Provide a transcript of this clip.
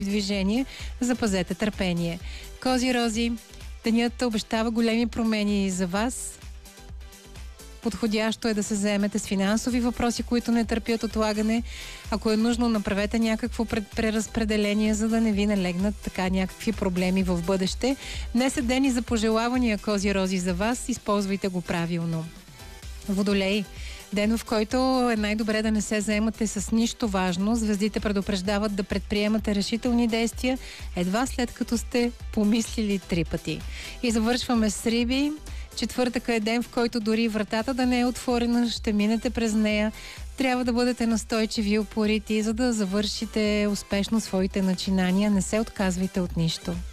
движение, запазете търпение. Кози рози, денят обещава големи промени за вас. Подходящо е да се заемете с финансови въпроси, които не търпят отлагане. Ако е нужно, направете някакво преразпределение, за да не ви налегнат така някакви проблеми в бъдеще. Днес е ден и за пожелавания, кози рози, за вас. Използвайте го правилно. Водолей. Ден, в който е най-добре да не се заемате с нищо важно. Звездите предупреждават да предприемате решителни действия едва след като сте помислили 3 пъти. И завършваме с Риби. Четвъртък е ден, в който дори вратата да не е отворена, ще минете през нея. Трябва да бъдете настойчиви и упорити, за да завършите успешно своите начинания. Не се отказвайте от нищо.